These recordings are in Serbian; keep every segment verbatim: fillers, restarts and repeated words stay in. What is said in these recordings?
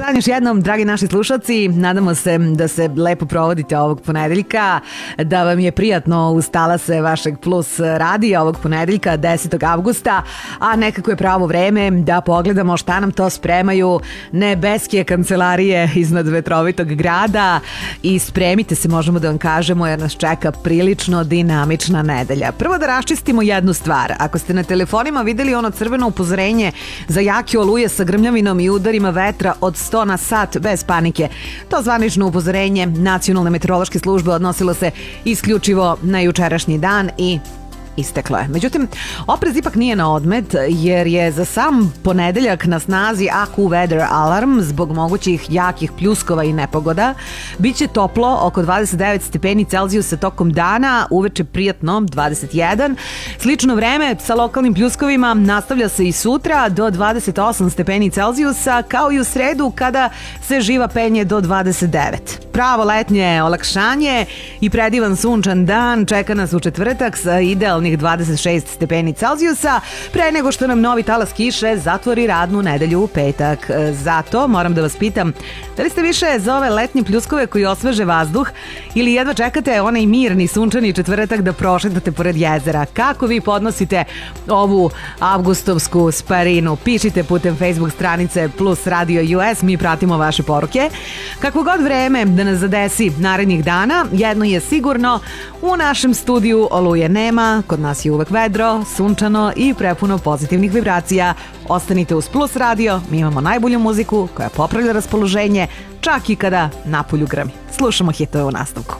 dan još jednom, dragi naši slušalci. Nadamo se da se lepo provodite ovog ponedeljka, da vam je prijatno uz talase vašeg Plus radija ovog ponedeljka desetog avgusta, a nekako je pravo vreme da pogledamo šta nam to spremaju nebeske kancelarije iznad vetrovitog grada i spremite se, možemo da vam kažemo, jer nas čeka prilično dinamična nedelja. Prvo da raščistimo jednu stvar. Ako ste na telefonima videli ono crveno upozorenje za jake oluje sa grmljavinom i udarima vetra od sto na sat, bez panike. To zvanično upozorenje Nacionalne meteorološke službe odnosilo se isključivo na jučerašnji dan i isteklo je. Međutim, oprez ipak nije na odmet, jer je za sam ponedeljak na snazi A Q Weather Alarm zbog mogućih jakih pljuskova i nepogoda. Biće toplo, oko dvadeset devet stepeni Celzijusa tokom dana, uveče prijatno dvadeset jedan. Slično vreme sa lokalnim pljuskovima nastavlja se i sutra do dvadeset osam stepeni Celzijusa, kao i u sredu kada se živa penje do dvadeset devet. Pravo letnje olakšanje i predivan sunčan dan čeka nas u četvrtak sa idealnih dvadeset šest stepeni Celzijusa, pre nego što nam novi talas kiše zatvori radnu nedelju u petak. Zato moram da vas pitam, da li ste više za ove letnje pljuskove koji osveže vazduh ili jedva čekate onaj mirni sunčani četvrtak da prošetate pored jezera? Kako vi podnosite ovu avgustovsku sparinu? Pišite putem Facebook stranice Plus Radio U S, mi pratimo vaše poruke. Kako god vreme da nas zadesi narednih dana, jedno je sigurno, u našem studiju oluje nema, kod nas je uvek vedro, sunčano i prepuno pozitivnih vibracija. Ostanite uz Plus Radio, mi imamo najbolju muziku koja popravlja raspoloženje, čak i kada napolju grmi. Slušamo hitove u nastavku.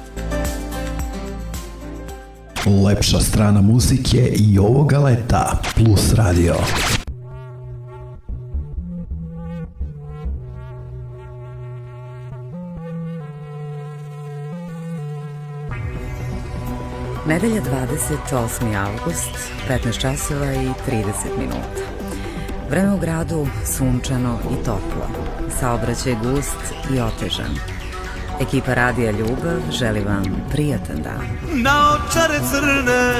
Lepša strana muzike i ovoga leta. Plus Radio. Nedelja dvadeset osmi avgust, petnaest časova i trideset minuta. Vreme u gradu sunčano i toplo, saobraćaj gust i otežan. Ekipa Radija Ljubav želi vam prijatan dan. Naočare crne,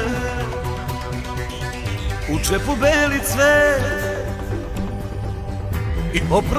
u čepu beli cvet i opro